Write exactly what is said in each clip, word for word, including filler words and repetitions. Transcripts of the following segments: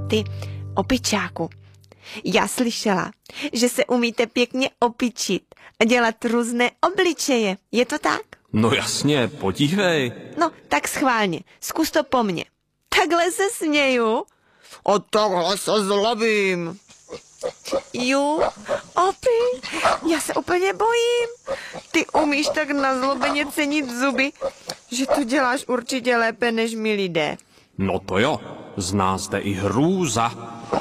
Ty, opičáku, já slyšela, že se umíte pěkně opičit a dělat různé obličeje. Je to tak? No jasně, podívej. No, tak schválně, zkus to po mně. Takhle se směju. A takhle se zlobím. Ju, opi, já se úplně bojím. Ty umíš tak nazlobeně cenit zuby, že to děláš určitě lépe než my lidé. No to jo, z nás jde i hrůza.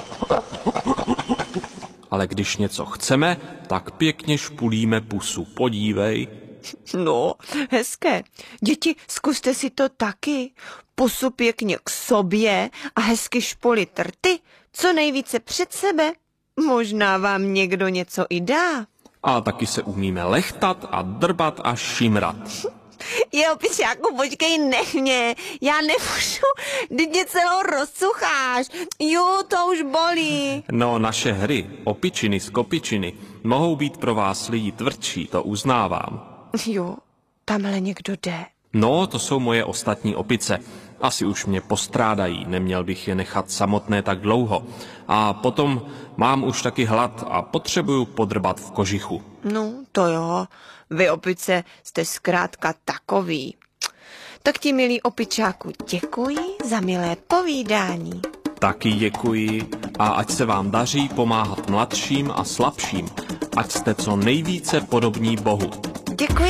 Ale když něco chceme, tak pěkně špulíme pusu. Podívej. No, hezké. Děti, zkuste si to taky. Pusu pěkně k sobě a hezky špolit rty, co nejvíce před sebe. Možná vám někdo něco i dá. A taky se umíme lechtat a drbat a šimrat. Jo, pičáku, počkej, nech mě. Já nemůžu, teď mě celou rozcucháš. Jo, to už bolí. No, naše hry, opičiny z kopičiny, mohou být pro vás lidi tvrdší, to uznávám. Jo, tamhle někdo jde. No, to jsou moje ostatní opice. Asi už mě postrádají, neměl bych je nechat samotné tak dlouho. A potom mám už taky hlad a potřebuju podrbat v kožichu. No, to jo. Vy, opice, jste zkrátka takový. Tak ti, milí opičáku, děkuji za milé povídání. Taky děkuji a ať se vám daří pomáhat mladším a slabším. Ať jste co nejvíce podobní Bohu. Děkuji.